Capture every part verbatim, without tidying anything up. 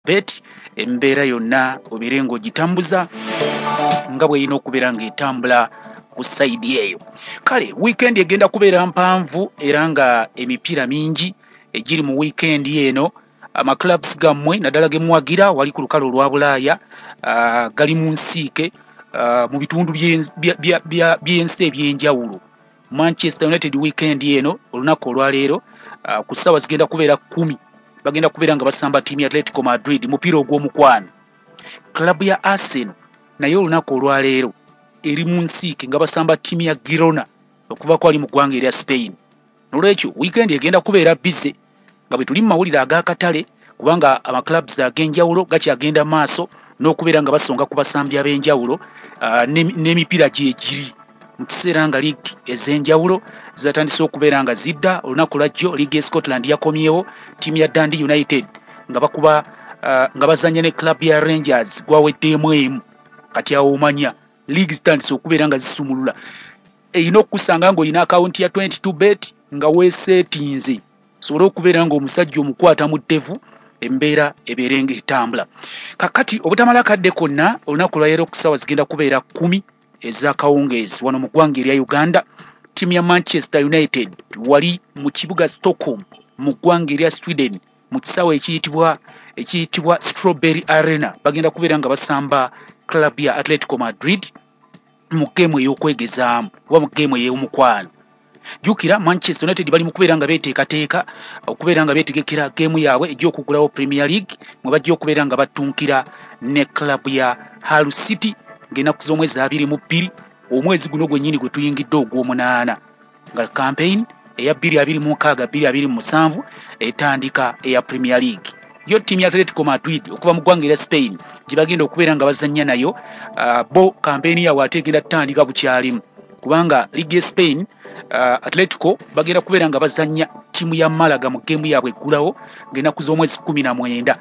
bet embeera yonna obirengo gitambuza nga bwe ino okubeera ng'etambula ku side eyo. Kale weekend egenda kubeera mpanvu era nga emipiira mingi egiri mu weekend eno. Ama clubs gammwe naddala ge mwagira wali ku lukalu lwa Bulaaya uh, gali mu nsiike uh, mu bitundu by'ensi ebyenjawulo. Manchester United weekend eno olunaku olwaleero uh, ku ssaawa zigenda kubeera kumi bagenda kubeera nga basamba ttiimu ya Atletico Madrid mupiira ogw'omukwano. Club ya Arsenal nayo olunaku olwaleero eri mu nsiike nga basamba ttiimu ya Girona okuva kwali mu ggwanga erya Spain. Nolwekyo weekend egenda kubeera busy nga bwe tuli mu mawulire ag'akatale kubanga ama clubs ag'enjawulo gakyagenda maaso n'okubeera nga basonga ku basambi ab'enjawulo uh, n'emipiira gyegiri mu kiseera nga league ez'enjawulo zatandise okubeera nga zidda. Olunaku lwajjo league e Scotland yakomyewo ttiimu ya Dundee United nga bakuba uh, nga bazanya ne club ya Rangers gwaweddeemu emu. Kati awo omanya league zitandise okubeera nga zisumulula. Eyina okusanga ng'olina akawunti ya twenty-two bet nga weeseetinze sobole okubeera ng'omusajja omukwata mu ddevu embeera ebeerenga etambula. Kakati obutamala kadde konna olunaku lwaleero ku ssaawa zigenda kubeera kumi ez'akawungeezi wano mu ggwanga erya Uganda. Ttiimu ya Manchester United wali mu kibuga Stockholm mu ggwanga erya Sweden mu kisaawe ekiyitibwa ekiyitibwa Strawberry Arena bagenda kubeera nga basamba club ya Atletico Madrid mu geemu ey'okwegezaamu oba mu geemu ey'omukwano. Jukira Manchester United bali mu kubeera nga beeteekateeka okubeera nga beetegekera geemu yaabwe egy'okugulawo Premier League mwe bajja okubeera nga batunkira ne club ya Hull City ng'ennaku z'omwezi abiri mu bbiri omwezi guno gwennyini gwe tuyingidde ogw'omunaana nga campaign eya bbiri abiri mu mukaaga bbiri abiri mu musanvu etandika eya Premier League. Yo ttiimu ya Atletico Madrid okuva mu ggwanga erya Spain gye bagenda okubeera nga bazannya nayo uh, bo campaign yaabwe ate egenda tutandika bukyalimu kubanga Ligue ya Spain uh, Atletico bagenda kubeera nga bazannya ttiimu ya Malaga mu geemu yaabwe eggulawo ng'ennaku z'omwezi kumi na mwenda.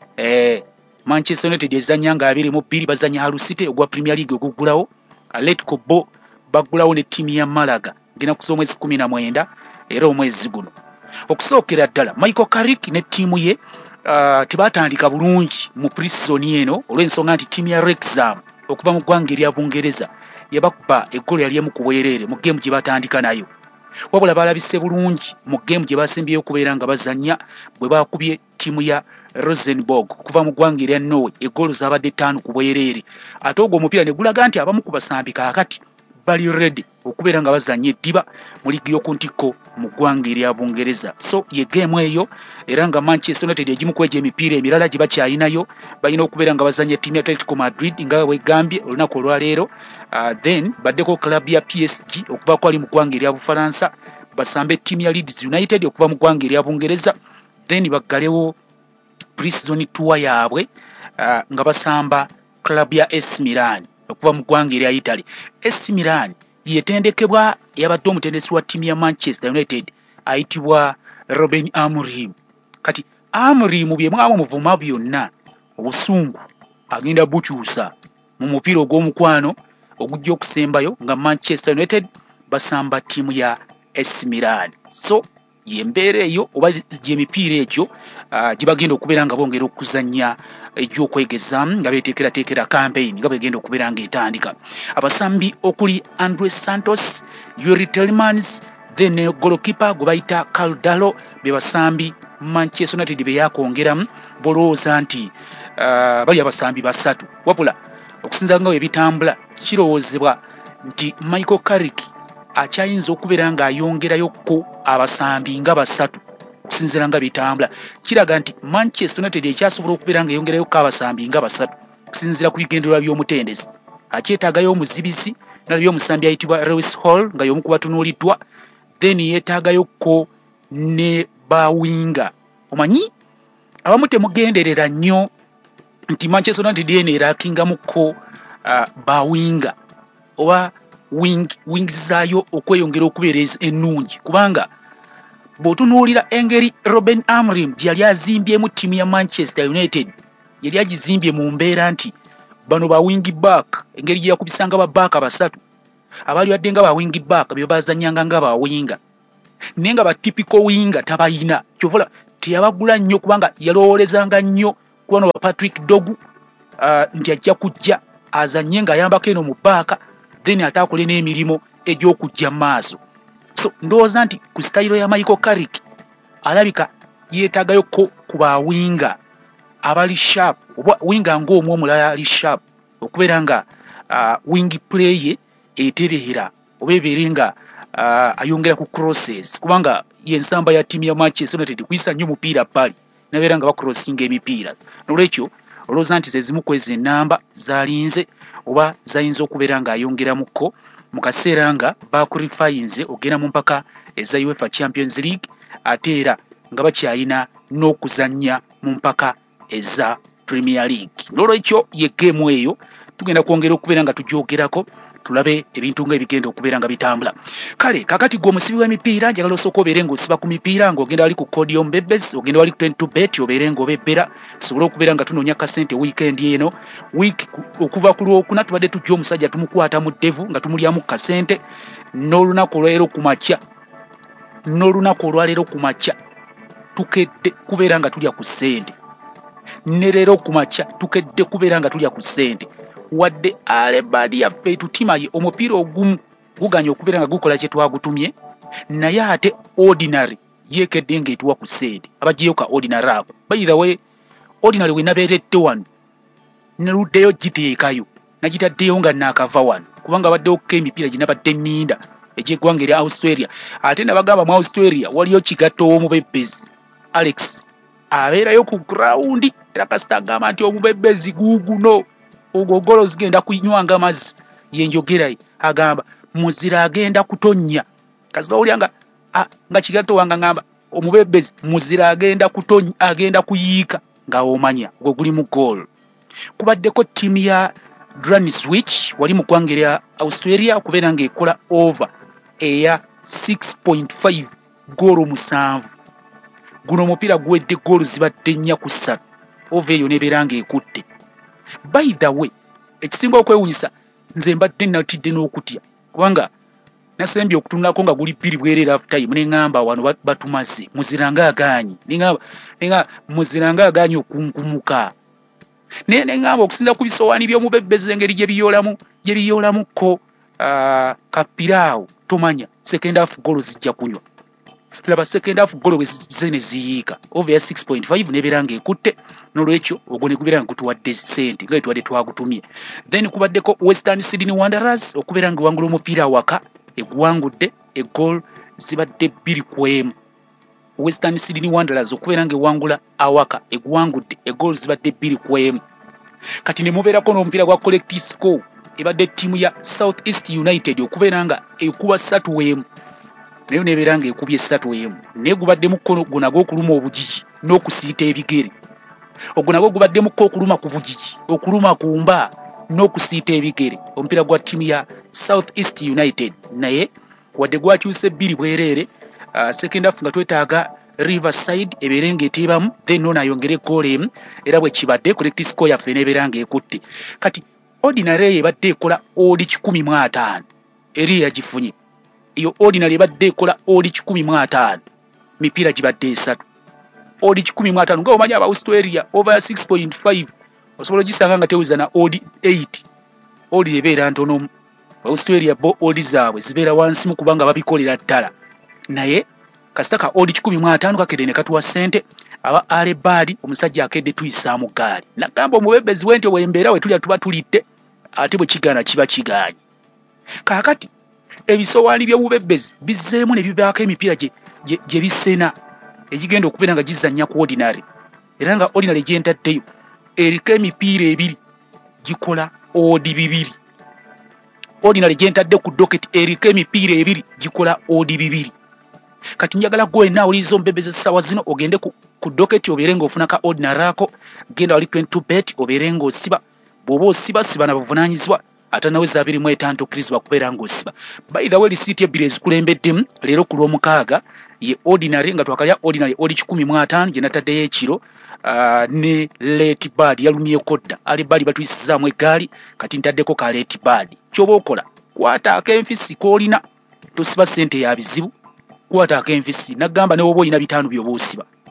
Eh, Manchester United ezannya nga abiri mu bbiri bazannya Hull City ogwa Premier League oguggulawo. Atletico bo baggulawo ne ttiimu ya Malaga ng'ennaku z'omwezi kumi na mwenda era omwezi guno. Okusookera ddala Michael Carrick ne ttiimu ye uh, tebatandika bulungi mu pre-season eno olw'ensonga nti ttiimu ya Wrexham okuva mu ggwanga erya Bungereza yabakuba eggolo yali emu ku bwereere mu geemu gye batandika nayo. Wabula balabise bulungi mu geemu gye basembyeyo okubeera nga bazannya bwe bakubye ttiimu ya Rosenborg okuva mu ggwanga erya Norway eggolo zaabadde ttaano ku bwereere. Ate ogwo omupiira ne gulaga nti abamu ku basambi kaakati bali ready okubeera nga bazannya eddiba mu liigi y'oku ntikko mu ggwanga erya Bungereza. So ye geemu eyo era nga Manchester United egimu ku egyo emipiira emirala gye bakyayinayo balina okubeera nga bazannya ttiimu ya Atletico Madrid nga bwe gambye olunaku olwaleero. Uh, then baddeko club ya P S G okuva kwali mu ggwanga erya Bufalansa basambe ttiimu ya Leeds United okuva mu ggwanga erya Bungereza. Then baggalewo pre-season tour yaabwe uh, nga basamba club ya A C Milan okuva mu ggwanga erya Italy. A C Milan yetendekebwa yabadde omutendesi wa ttiimu ya Manchester United ayitibwa Ruben Amorim. Kati Amorim bye mwaba muvuma byonna obusungu agenda bukyusa mu mupiira ogw'omukwano ogujja okusembayo nga Manchester United basamba ttiimu ya A C Milan. So yembeera eyo oba gy'emipiira egyo uh, gye bagenda okubeera nga bongera okuzannya egy'okwegezaamu nga beeteekerateekera campaign nga bwegenda okubeera ng'etandika. Abasambi okuli Andre Santos, Yuri Tielemans, then goalkeeper gwe bayita Caldaro be basambi Manchester United be yakongeramu bolowooza nti uh, bali abasambi basatu. Wabula okusinza nga ebitambula kirowoozebwa nti Michael Carrick akyayinza okubeera ng'ayongerayokko abasambi nga basatu okusinziira nga bitambula. Kiraga nti Manchester United ekyasobola okubeera ng'eyongerayokko abasambi nga basatu okusinziira ku bigendererwa by'omutendesi. Akyetaagayo omuzibizi nalabyo omusambi ayitibwa Lewis Hall nga y'omu ku batunuuliddwa, then yeetaagayokko ne bawinga. Omanyi abamu temugenderera nnyo nti Manchester United yene erakingamukko uh, bawinga oba wing wings zaayo okweyongera okubeera ennungi kubanga bw'otunuulira engeri Ruben Amorim gye yali azimbyemu ttiimu ya Manchester United yali agizimbye mu mbeera nti bano ba wing back engeri gye yakubisanga ba back basatu abali badde nga ba wing back bye bazanyanga nga ba winga naye nga ba typical winga tabayina kyovola teyabagula nnyo kubanga yalowoolezanga nnyo kuba wa Patrick Dogu uh, nti ajja kujja azanye nga ayambako eno mu baaka then atakole n'emirimu egy'okujja maaso. So ndowooza nti ku style ya Michael Carrick alabika yeetagayo ko ku bawinga abali sharp oba winga ng'omu omulala ali sharp okubeera nga uh, wing play eterehera oba ebeere nga uh, ayongera ku crosses kubanga yensamba ya timu ya Manchester United kuyisa nnyo mupiira bbali nabeera nga bakrossinga emipiira. Nolwekyo olowooza nti zezimu kwezi ennamba zalinze oba zayinza okubeera nga ayongeramuko mu kaseera nga bakurifayinze ogenda mu mpaka eza UEFA Champions League ate era nga bakyalina n'okuzannya mu mpaka eza Premier League. Nolwekyo ye game eyo tugenda kwongera okubeera nga tujoogerako tulabe ebintu nga ebigenda okubeera nga bitambula. Kale kakati gwe omusibi w'emipiira njagala osooka obeere ng'osiba ku mipiira ng'ogenda wali ku Codium Bebes ogenda wali ku twenty-two bet obeere ng'obebbera tusobole okubeera nga tunoonya kasente weekend eno. Week okuva ku Lwokuna tubadde tujja omusajja tumukwata mu ddevu nga tumulyamu kasente n'olunaku olwaleero ku makya n'olunaku olwaleero ku makya tukedde kubeera nga tulya ku ssente ne leero ku makya tukedde kubeera nga tulya ku ssente wadde alebadi yaffe tutimaye omupiira ogumu guganya okubeera nga gukola kye twagutumye naye ate ordinary yeekedde ng'etuwa ku ssente abagiyeyo ka ordinary ako. By the way, ordinary we nabeeredde wano neluddeyo giteekayo nagitaddeyo nga naakava wano kubanga baddeyo ko emipiira gye nabadde nninda egy'eggwanga erya Australia. Ate nabagamba mu Australia waliyo kigatto w'omubebbezi Alex abeerayo ku ground era kasita agamba nti omubebbezi guuguno ogwo golo zigenda kunywanga amazzi yenjogerayo agamba muzira agenda kutonya kasita olya nga nga kigatto wanga ngamba omubebbezi muzira agenda kutonya agenda kuyiika nga omanya gwe guli mu goal. Kubaddeko ttiimu ya Draniswich wali mu ggwanga erya Australia okubeera ng'ekola over eya six point five goolo musanvu. Guno omupiira guwedde goolo zibadde nnya ku ssatu over eyo nebeera ng'ekutte. By the way, ekisinga okwewunyisa nze mbadde natidde n'okutya kubanga nasembye okutunulako nga guli bbiri bwereera half time ne ngamba wano batumaze muziranga agaanyi ninga ninga muziranga agaanyi okunkumuka ne ne ngamba okusinza ku bisowaani by'omubebbezi engeri gye biyolamu gye biyolamuko uh, kapiraawo tomanya second half goal zijja kunywa tulaba second half goal we zene ziyiika over ya six point five nebeera ng'ekutte n'olwekyo ogwo ne gubeera nga gutuwadde ssente nga tuwadde twagutumye. Then kubaddeko Western Sydney Wanderers okubeera nga wangula omupiira waka eggwangudde egoal zibadde bbiri ku emu. Western Sydney Wanderers okubeera nga ewangula awaka eggwangudde egoal zibadde bbiri ku emu. Kati ne mubeerako n'omupiira gwa collective score ebadde ttiimu ya South East United okubeera nga ekuba ssatu emu nayo nebeera nga ekubye ssatu emu naye gubadde mukono gwo nagwo okuluma obugigi n'okusiita ebigere. Ogwo nagwo gubadde mukko okuluma ku bugigi okuluma ku mba n'okusiita ebigere omupiira gwa ttiimu ya South East United naye wadde gwakyuse bbiri bwereere. Uh, second half nga twetaaga Riverside ebeere ng'eteebamu then no nayongere goal emu era bwe kibadde collective score yaffe nebeera ng'ekutte. Kati ordinary ebadde ekola oli kikumi mu ataano eri yagifunye iyo ordinary ebadde ekola oli kikumi mu ataano mipiira gibadde esatu oli kikumi mu ataano nga omanya aba Australia over six point five osobola ogisanga nga tewuza na odi eight odi ebeera ntono. Australia bo odi zaabwe zibeera wansi mu kubanga babikolera ddala naye kasita ka odi kikumi mu ataano kakedde ne katuwa ssente aba alebadi omusajja akedde tuyisaamu gaali nagamba omubebbezi wentyo bwembeera we tulya tuba tulidde ate bwe kigaana kiba kigaanye. Kaakati ebisowaani by'omubebbezi bizzeemu ne bibaako emipiira gye bisena egigenda okubeera nga gizannya ku ordinary era nga ordinary gyentaddeyo eriko emipiira ebiri gikola odi bibiri. Ordinary gyentadde ku docket eriko emipiira ebiri gikola odi bibiri. Kati njagala gwe nawuliza omubebbezi essaawa zino ogende ku, ku docket obeere ng'ofuna ka ordinary ako genda wali twenty-two bet obeere ng'osiba bw'oba osiba siba na buvunaanyizibwa ate naweza abiri mu etaano tokkirizibwa kubeera ng'osiba. By the way lisiiti ebbiri ezikulembeddemu leero ku lw'omukaaga ye ordinary nga twakalya ordinary oli kikumi mu ataano gye nataddeyo ekiro uh, ne late bad yalumyeko dda ali bali batuyisizaamu eggaali kati ntaddeko ka late bad. Ky'oba okola kwata akenfisi k'olina tosiba ssente ya bizibu kwata akenfisi nagamba ne woba olina bitaano by'oba osiba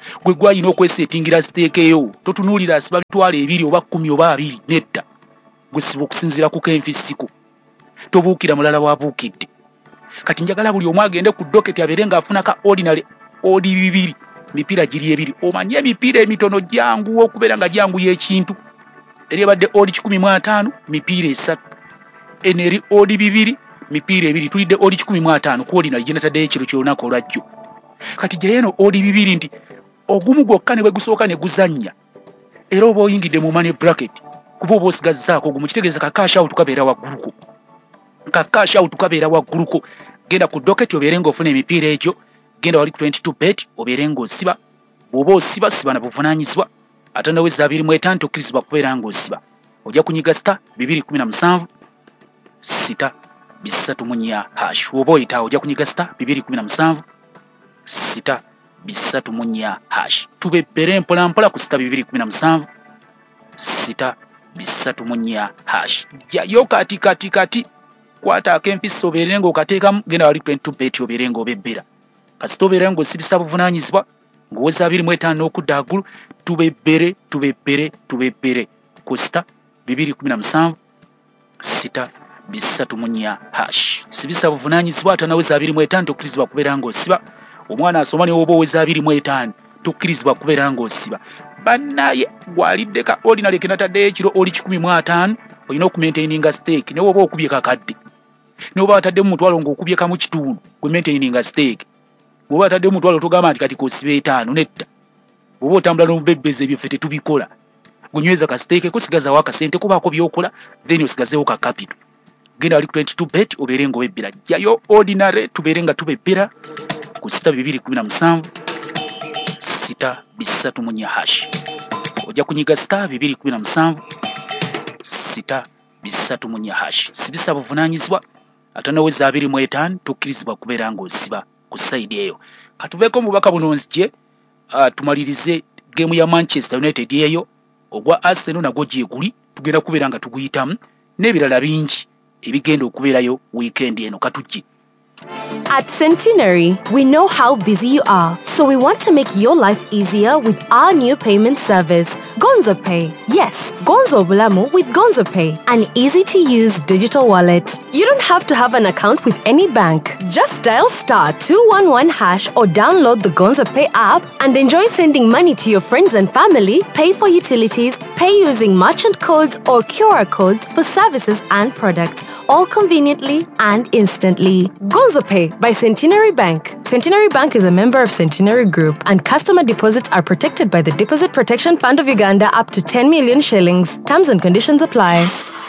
gwe gwayina okwesetingira ziteekeyo totunuulira siba bitwala ebiri oba kkumi oba abiri nedda gwe siba okusinziira ku kenfisiko tobuukira mulala wabuukidde kati njagala buli omu agende ku doketi abeere ng'afuna ka ordinary odi bibiri mipiira giri ebiri omanye emipiira emitono gyangu okubeera nga gyangu y'ekintu eri ebadde odi kikumi mu ataano mipiira esatu eno eri odi bibiri mipiira ebiri tulidde odi kikumi mu ataano ku ordinary gye nataddeyo ekiro ky'olunaku olwajjo kati gye eno odi bibiri nti ogumu gwokka ne bwe gusooka ne guzannya era oba oyingidde mu money bracket kuba oba osigazzaako ogumu kitegeeza ka cash out kabeera wagguluko ka cash out kabeera wagguluko genda ku doketi obeere ng'ofuna emipiira egyo genda wali ku twenty-two bet obeere ng'osiba bw'oba osiba siba na buvunaanyizibwa ate naweza abiri mu etaano tokkirizibwa kubeera ng'osiba ojja kunyiga sita bibiri kumi na musanvu sita bisatu mu nnya hash oba oyita ojja kunyiga sita bibiri kumi na musanvu sita bisatu mu nnya hash tubebbere mpola mpola ku sita bibiri kumi na musanvu sita bisatu mu nnya hash jayo kati kati kati kwata akempisi obeere ng'okateekamu genda wali twenty-two bet obeere ng'obebbera kasita obeera ng'osibisa buvunaanyizibwa ng'oweza abiri mu etaano n'okudda waggulu tubebbere tubebbere tubebbere ku sita bibiri kumi na musanvu sita bisatu mu nnya hash sibisa buvunaanyizibwa atanaweza abiri mu etaano tokkirizibwa kubeera ng'osiba omwana asoma ne woba oweza abiri mu etaano tokkirizibwa kubeera ng'osiba bannaye gwalidde ka ordinary kenataddeyo ekiro oli kikumi mu ataano olina okumaintaininga stake ne woba okubye kakadde ne woba wataddemu mutwalo ng'okubye kamu kitundu gwe maintaininga stake bw'oba wataddemu mutwalo togamba nti kati kosiba etaano nedda bw'oba otambula n'omubebbezi ebyo ffe tetubikola gunyweza ka stake kusigazawo akasente kubaako by'okola then osigazeewo ka capital genda wali ku twenty-two bet obeere ng'obebbera jjayo ordinary tubeere nga tubebbera ku sita bibiri kumi na musanvu sita bisatu mu nnya hash ojja kunyiga sita bibiri kumi na musanvu sita bisatu mu nnya hash sibisa buvunaanyizibwa atanaweza abiri mu etaano tokkirizibwa kubeera ng'osiba ku sayidi eyo katuveeko omubaka buno nzije uh, tumalirize geemu ya Manchester United eyo ogwa Arsenal nagwo gye guli tugenda kubeera nga tuguyitamu n'ebirala bingi ebigenda okubeerayo weekend eno katujje. At Centenary, we know how busy you are, so we want to make your life easier with our new payment service, Gonzo Pay. Yes, Gonzo Bulamu with Gonzo Pay, an easy-to-use digital wallet. You don't have to have an account with any bank. Just dial star two one one hash or download the Gonzo Pay app and enjoy sending money to your friends and family, pay for utilities, pay using merchant codes or Q R codes for services and products, all conveniently and instantly. Gonzo Pay by Centenary Bank. Centenary Bank is a member of Centenary Group, and customer deposits are protected by the Deposit Protection Fund of Uganda up to ten million shillings. Terms and conditions apply.